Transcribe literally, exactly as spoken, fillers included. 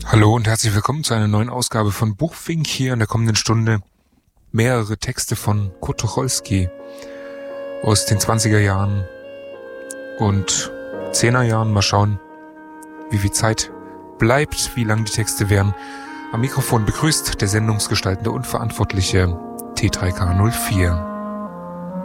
Hallo und herzlich willkommen zu einer neuen Ausgabe von Buchfink. Hier in der kommenden Stunde mehrere Texte von Kurt Tucholsky aus den zwanziger Jahren und zehner Jahren. Mal schauen, wie viel Zeit bleibt, wie lang die Texte werden. Am Mikrofon begrüßt der sendungsgestaltende und verantwortliche T drei K null vier.